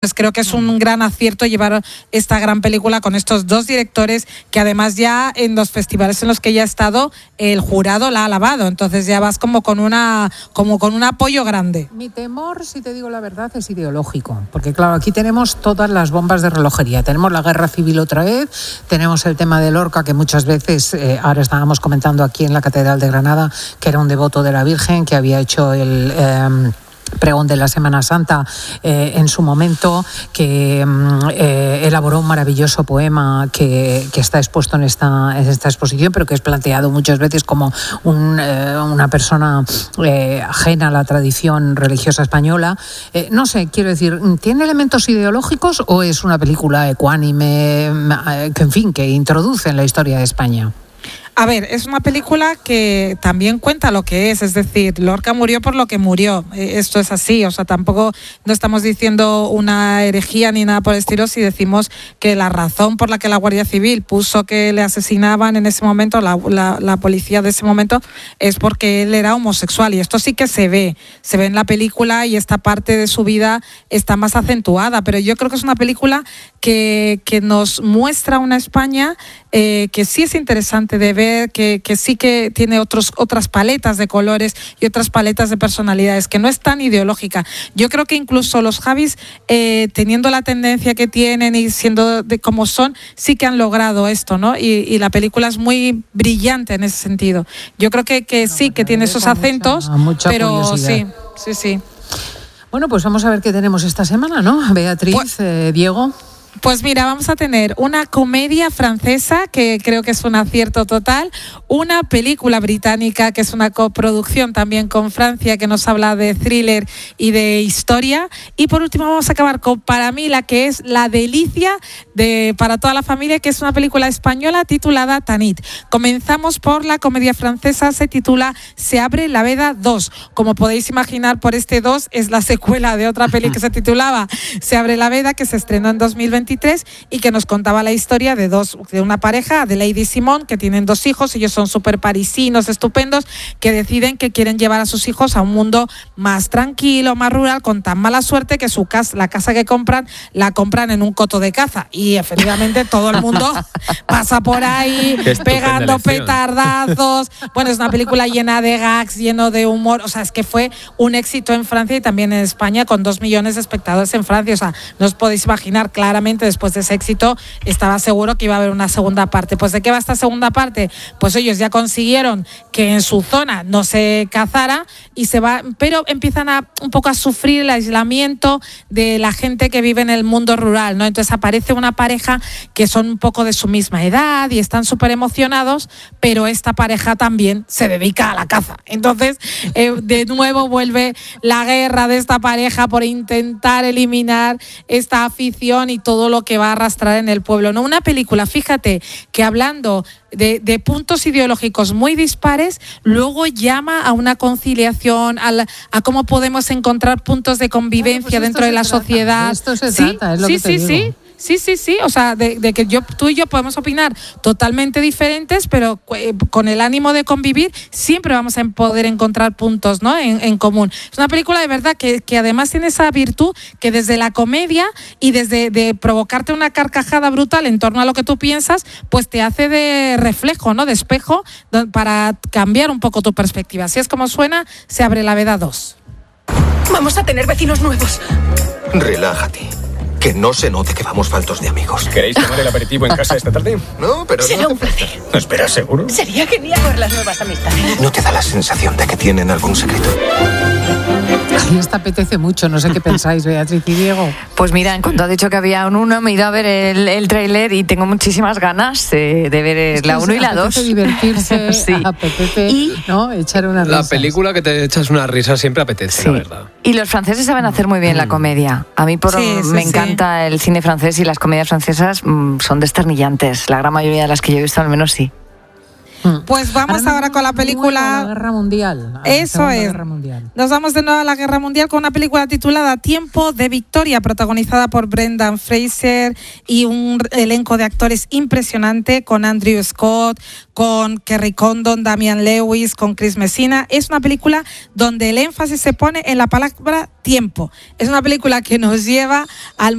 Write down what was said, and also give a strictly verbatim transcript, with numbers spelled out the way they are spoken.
Pues creo que es un gran acierto llevar esta gran película con estos dos directores que además ya en los festivales en los que ya ha estado el jurado la ha alabado, entonces ya vas como con una como con un apoyo grande. Mi temor, si te digo la verdad, es ideológico, porque claro, aquí tenemos todas las bombas de relojería, tenemos la guerra civil otra vez, tenemos el tema de Lorca que muchas veces, eh, ahora estábamos comentando aquí en la Catedral de Granada, que era un devoto de la Virgen, que había hecho el... Eh, pregón de la Semana Santa eh, en su momento, que eh, elaboró un maravilloso poema que, que está expuesto en esta, en esta exposición, pero que es planteado muchas veces como un, eh, una persona eh, ajena a la tradición religiosa española. Eh, no sé, quiero decir, ¿tiene elementos ideológicos o es una película ecuánime, eh, que en fin, que introduce en la historia de España? A ver, es una película que también cuenta lo que es, es decir, Lorca murió por lo que murió, esto es así, o sea, tampoco no estamos diciendo una herejía ni nada por el estilo si decimos que la razón por la que la Guardia Civil puso que le asesinaban en ese momento, la, la, la policía de ese momento, es porque él era homosexual, y esto sí que se ve, se ve en la película y esta parte de su vida está más acentuada, pero yo creo que es una película que, que nos muestra una España eh, que sí es interesante de ver, Que, que sí que tiene otros, otras paletas de colores y otras paletas de personalidades, que no es tan ideológica. Yo creo que incluso los Javis, eh, teniendo la tendencia que tienen y siendo de como son, sí que han logrado esto, ¿no? Y, y la película es muy brillante en ese sentido. Yo creo que, que no, sí, que tiene esos acentos, mucha, mucha pero sí, sí, sí. Bueno, pues vamos a ver qué tenemos esta semana, ¿no? Beatriz, pues, eh, Diego. Pues mira, vamos a tener una comedia francesa que creo que es un acierto total, una película británica que es una coproducción también con Francia que nos habla de thriller y de historia, y por último vamos a acabar con, para mí, la que es la delicia de para toda la familia, que es una película española titulada Tanit. Comenzamos por la comedia francesa, se titula Se abre la veda dos. Como podéis imaginar, por este dos es la secuela de otra peli que se titulaba Se abre la veda, que se estrenó en dos mil veintitrés y que nos contaba la historia de dos de una pareja, Adelaide y Simón, que tienen dos hijos. Ellos son súper parisinos, estupendos, que deciden que quieren llevar a sus hijos a un mundo más tranquilo, más rural, con tan mala suerte que su casa, la casa que compran, la compran en un coto de caza, y efectivamente todo el mundo pasa por ahí pegando petardazos. Bueno, es una película llena de gags, lleno de humor, o sea, es que fue un éxito en Francia y también en España, con dos millones de espectadores en Francia. O sea, no os podéis imaginar, claramente después de ese éxito estaba seguro que iba a haber una segunda parte. Pues ¿de qué va esta segunda parte? Pues ellos ya consiguieron que en su zona no se cazara y se va, pero empiezan a un poco a sufrir el aislamiento de la gente que vive en el mundo rural, ¿no? Entonces aparece una pareja que son un poco de su misma edad y están súper emocionados, pero esta pareja también se dedica a la caza. Entonces eh, de nuevo vuelve la guerra de esta pareja por intentar eliminar esta afición y todo lo que va a arrastrar en el pueblo, ¿no? Una película, fíjate, que hablando de, de puntos ideológicos muy dispares, luego llama a una conciliación, a, la, a cómo podemos encontrar puntos de convivencia bueno, pues dentro de la trata, sociedad. Esto se sí, trata, es lo sí, que te sí, digo. sí. Sí, sí, sí, o sea, de, de que yo, tú y yo podemos opinar totalmente diferentes, pero eh, con el ánimo de convivir siempre vamos a poder encontrar puntos, ¿no? en, en común. Es una película de verdad que, que además tiene esa virtud que desde la comedia y desde de provocarte una carcajada brutal en torno a lo que tú piensas, pues te hace de reflejo, ¿no? De espejo para cambiar un poco tu perspectiva. Así es como suena Se abre la veda dos. Vamos a tener vecinos nuevos. Relájate. Que no se note que vamos faltos de amigos. ¿Queréis tomar el aperitivo en casa esta tarde? No, pero será no un placer. ¿Espera, seguro? Sería genial por las nuevas amistades. ¿No te da la sensación de que tienen algún secreto? Ay, esta apetece mucho, no sé qué pensáis, Beatriz y Diego. Pues mira, en cuanto ha dicho que había un uno, me he ido a ver el, el tráiler y tengo muchísimas ganas eh, de ver es la uno y la dos. Divertirse, sí. apetece, y ¿no? Echar una risa. La película que te echas una risa siempre apetece, sí. la verdad. Y los franceses saben hacer muy bien mm. la comedia. A mí por, sí, sí, me sí. encanta el cine francés y las comedias francesas mmm, son desternillantes. La gran mayoría de las que yo he visto al menos sí. Pues vamos ahora, ahora con la película... A la Guerra Mundial. A Eso la es. Guerra Mundial. Nos vamos de nuevo a la Guerra Mundial con una película titulada Tiempo de Victoria, protagonizada por Brendan Fraser y un elenco de actores impresionante con Andrew Scott, con Kerry Condon, Damian Lewis, con Chris Messina. Es una película donde el énfasis se pone en la palabra tiempo. Es una película que nos lleva al